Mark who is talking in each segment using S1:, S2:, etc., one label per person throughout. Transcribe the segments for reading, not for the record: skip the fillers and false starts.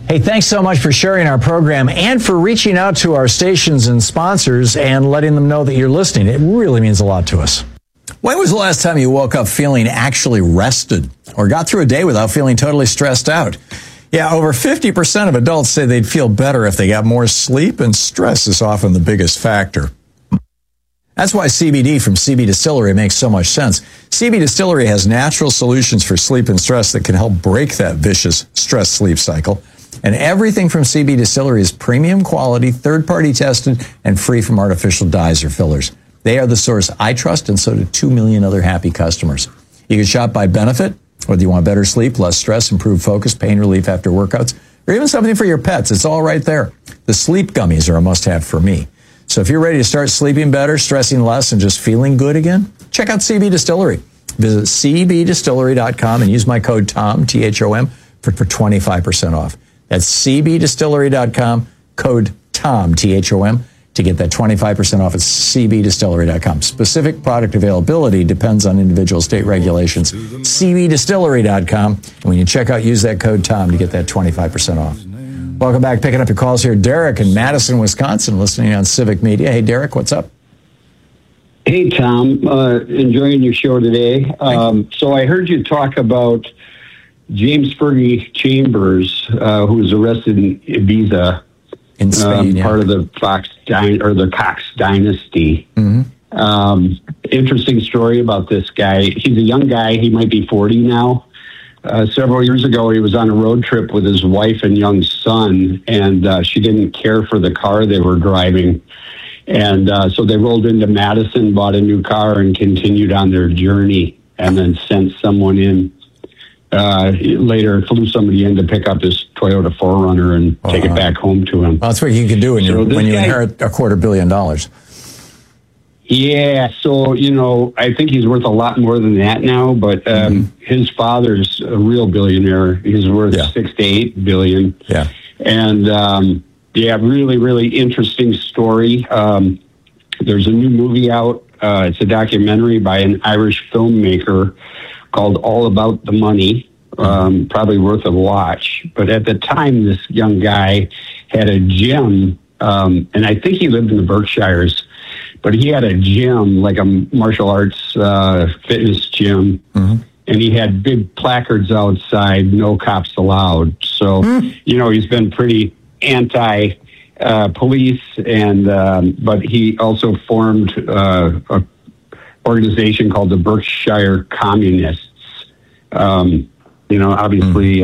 S1: Hey, thanks so much for sharing our program and for reaching out to our stations and sponsors and letting them know that you're listening. It really means a lot to us. When was the last time you woke up feeling actually rested or got through a day without feeling totally stressed out? Yeah, over 50% of adults say they'd feel better if they got more sleep, and stress is often the biggest factor. That's why CBD from CB Distillery makes so much sense. CB Distillery has natural solutions for sleep and stress that can help break that vicious stress-sleep cycle. And everything from CB Distillery is premium quality, third-party tested, and free from artificial dyes or fillers. They are the source I trust, and so do 2 million other happy customers. You can shop by benefit, whether you want better sleep, less stress, improved focus, pain relief after workouts, or even something for your pets. It's all right there. The sleep gummies are a must-have for me. So if you're ready to start sleeping better, stressing less, and just feeling good again, check out CB Distillery. Visit cbdistillery.com and use my code TOM, T-H-O-M, for 25% off. That's cbdistillery.com, code TOM, T-H-O-M, to get that 25% off at cbdistillery.com. Specific product availability depends on individual state regulations. cbdistillery.com. And when you check out, use that code TOM to get that 25% off. Welcome back. Picking up your calls here. Derek in Madison, Wisconsin, listening on Civic Media. Hey, Derek, what's up?
S2: Hey, Tom. Enjoying your show today. So I heard you talk about James Fergie Chambers, who was arrested in Ibiza,
S1: in Spain,
S2: part of the Cox dynasty.
S1: Mm-hmm.
S2: Interesting story about this guy. He's a young guy. He might be 40 now. Several years ago, he was on a road trip with his wife and young son, and she didn't care for the car they were driving. And so they rolled into Madison, bought a new car, and continued on their journey, and then sent someone in. Later, flew somebody in to pick up his Toyota 4Runner and take it back home to him.
S1: Well, that's what you can do when you inherit $250 million.
S2: Yeah, so, I think he's worth a lot more than that now, but his father's a real billionaire. He's worth 6 to 8 billion.
S1: Yeah.
S2: And, really, really interesting story. There's a new movie out. It's a documentary by an Irish filmmaker called All About the Money. Probably worth a watch. But at the time, this young guy had a gym, and I think he lived in the Berkshires. But he had a gym, like a martial arts fitness gym, and he had big placards outside, no cops allowed. So, he's been pretty anti-police, but he also formed an organization called the Berkshire Communists. Obviously,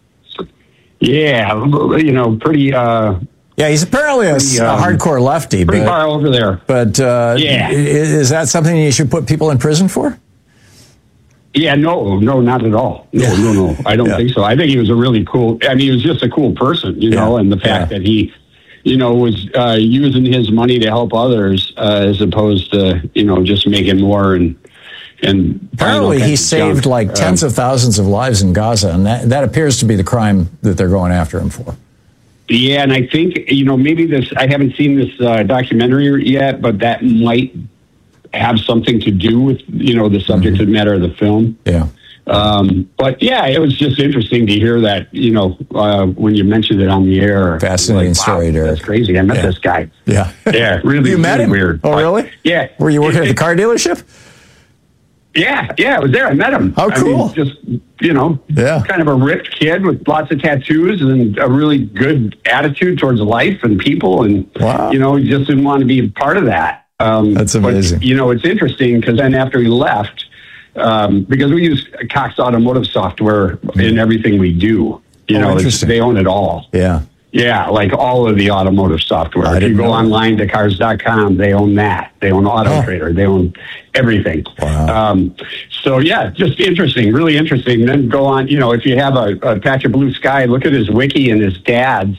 S2: pretty...
S1: Yeah, he's apparently a hardcore lefty.
S2: Pretty far over there.
S1: But is that something you should put people in prison for?
S2: Yeah, no, not at all. No. I don't think so. I think he was a really cool... he was just a cool person, and the fact that he, was using his money to help others as opposed to, just making more and
S1: apparently he saved tens of thousands of lives in Gaza, and that appears to be the crime that they're going after him for.
S2: Yeah, and I think, maybe this, I haven't seen this documentary yet, but that might have something to do with, the subject matter of the film.
S1: Yeah.
S2: But yeah, it was just interesting to hear that, when you mentioned it on the air.
S1: Fascinating story, Derek.
S2: That's crazy. I met this guy.
S1: Yeah.
S2: Yeah, really,
S1: you met him?
S2: Weird.
S1: Oh, really?
S2: Yeah.
S1: Were you working at the car dealership?
S2: Yeah, I was there. I met him.
S1: Oh, cool.
S2: Kind of a ripped kid with lots of tattoos and a really good attitude towards life and people. And, he just didn't want to be a part of that.
S1: That's amazing.
S2: But, it's interesting because then after he left, because we use Cox Automotive software in everything we do, they own it all.
S1: Yeah.
S2: Yeah, like all of the automotive software. If you go online to cars.com, they own that. They own Auto Trader. They own everything.
S1: Wow.
S2: So, yeah, just interesting, really interesting. Then go on, if you have a patch of blue sky, look at his wiki and his dad's.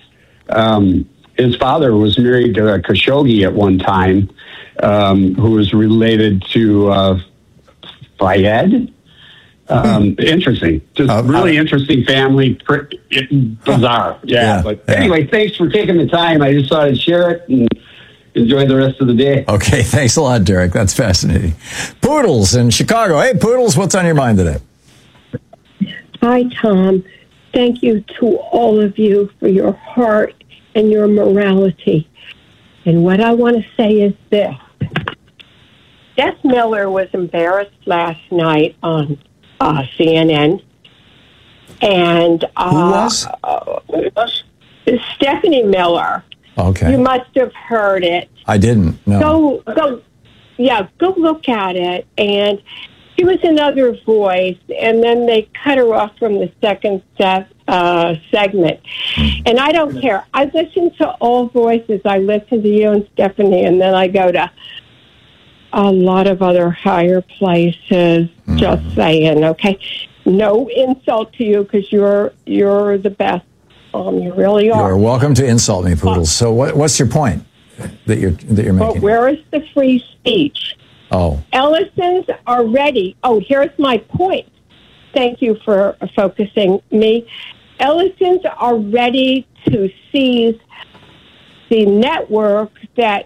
S2: His father was married to Khashoggi at one time, who was related to Fayed. Interesting. Just really interesting family. Bizarre. Yeah. But anyway, thanks for taking the time. I just thought I'd share it and enjoy the rest of the day.
S1: Okay. Thanks a lot, Derek. That's fascinating. Poodles in Chicago. Hey, Poodles, what's on your mind today?
S3: Hi, Tom. thank you to all of you for your heart and your morality. And what I want to say is this. Beth Miller was embarrassed last night on CNN. And
S1: who was?
S3: Stephanie Miller.
S1: Okay.
S3: You must have heard it.
S1: I didn't. No.
S3: Go look at it. And she was another voice, and then they cut her off from the second segment. And I don't care. I listen to all voices. I listen to you and Stephanie, and then I go to a lot of other higher places. Just saying, okay? No insult to you, because you're the best. You really are.
S1: You're welcome to insult me, Poodles. So what's your point that you're making?
S3: Well, where is the free speech?
S1: Oh.
S3: Ellison's are ready. Oh, here's my point. Thank you for focusing me. Ellison's are ready to seize the network that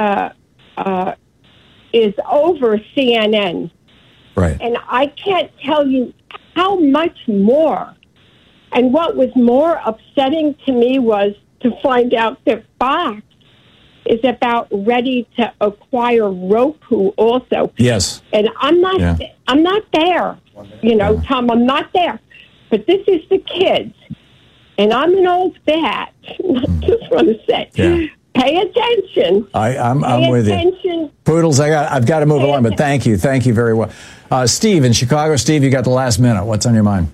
S3: is over CNN.
S1: Right.
S3: And I can't tell you how much more. And what was more upsetting to me was to find out that Fox is about ready to acquire Roku also.
S1: Yes.
S3: And I'm not there. Tom, I'm not there. But this is the kids. And I'm an old bat. I just want to say. Yeah. Pay attention.
S1: I'm with you. Poodles, I've got to move along, but thank you. Thank you very well. Steve in Chicago. Steve, you got the last minute. What's on your mind?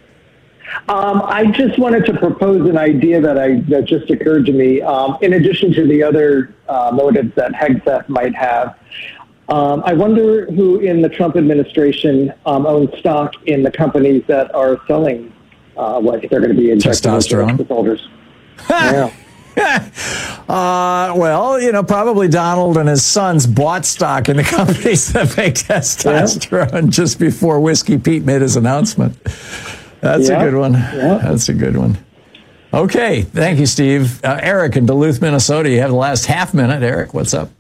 S4: I just wanted to propose an idea that just occurred to me. In addition to the other motives that Hegseth might have, I wonder who in the Trump administration owns stock in the companies that are selling what they're going to be injecting into the soldiers. Yeah.
S1: Well, probably Donald and his sons bought stock in the companies that make testosterone just before Whiskey Pete made his announcement. That's a good one. Yeah. That's a good one. Okay. Thank you, Steve. Eric in Duluth, Minnesota. You have the last half minute. Eric, what's up?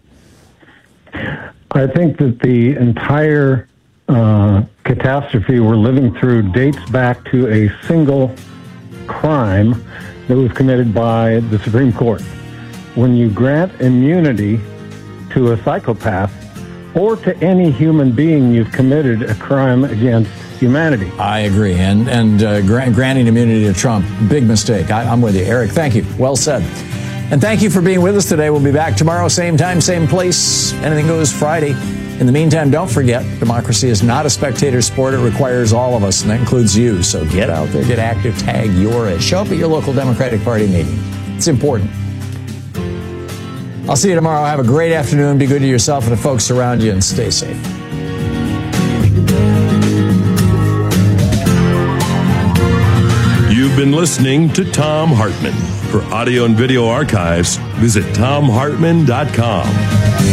S5: I think that the entire catastrophe we're living through dates back to a single crime that was committed by the Supreme Court. When you grant immunity to a psychopath or to any human being, you've committed a crime against humanity.
S1: I agree. And granting immunity to Trump, big mistake. I'm with you. Eric, thank you. Well said. And thank you for being with us today. We'll be back tomorrow, same time, same place. Anything Goes Friday. In the meantime, don't forget, democracy is not a spectator sport. It requires all of us, and that includes you. So get out there, get active, tag show up at your local Democratic Party meeting. It's important. I'll see you tomorrow. Have a great afternoon. Be good to yourself and the folks around you, and stay safe.
S6: You've been listening to Thom Hartmann. For audio and video archives, visit ThomHartmann.com.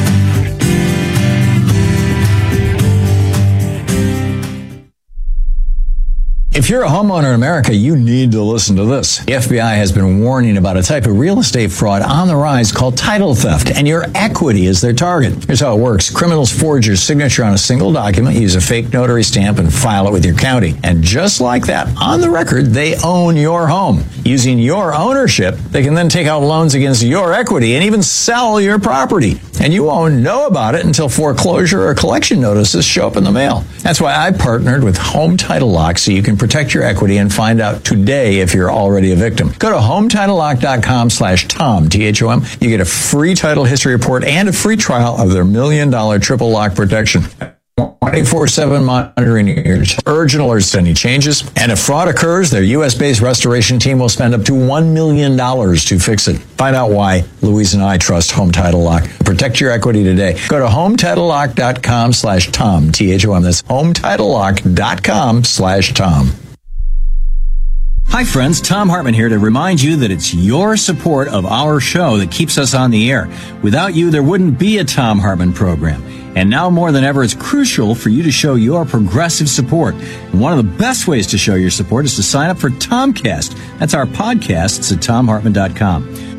S1: If you're a homeowner in America, you need to listen to this. The FBI has been warning about a type of real estate fraud on the rise called title theft, and your equity is their target. Here's how it works. Criminals forge your signature on a single document, use a fake notary stamp, and file it with your county. And just like that, on the record, they own your home. Using your ownership, they can then take out loans against your equity and even sell your property. And you won't know about it until foreclosure or collection notices show up in the mail. That's why I partnered with Home Title Lock, so you can protect your equity and find out today if you're already a victim. Go to HometitleLock.com/Tom, T-H-O-M. You get a free title history report and a free trial of their $1 million triple lock protection. 24/7 monitoring your urgent alerts to any changes. And if fraud occurs, their U.S.-based restoration team will spend up to $1 million to fix it. Find out why Louise and I trust Home Title Lock. Protect your equity today. Go to HometitleLock.com/Tom, T-H-O-M. That's HometitleLock.com/Tom. Hi, friends. Thom Hartmann here to remind you that it's your support of our show that keeps us on the air. Without you, there wouldn't be a Thom Hartmann program. And now more than ever, it's crucial for you to show your progressive support. And one of the best ways to show your support is to sign up for Tomcast. That's our podcast. It's at ThomHartmann.com.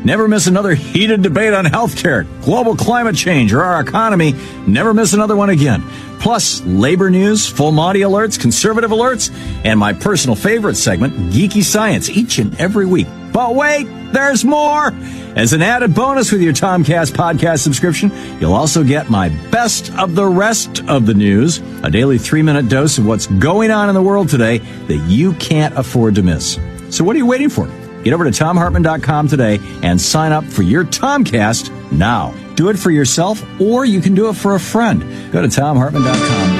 S1: Never miss another heated debate on healthcare, global climate change, or our economy. Never miss another one again. Plus, labor news, full Monty alerts, conservative alerts, and my personal favorite segment, Geeky Science, each and every week. But wait, there's more! As an added bonus with your Tomcast podcast subscription, you'll also get my best of the rest of the news, a daily 3-minute dose of what's going on in the world today that you can't afford to miss. So what are you waiting for? Get over to TomHartman.com today and sign up for your Tomcast now. Do it for yourself, or you can do it for a friend. Go to TomHartman.com.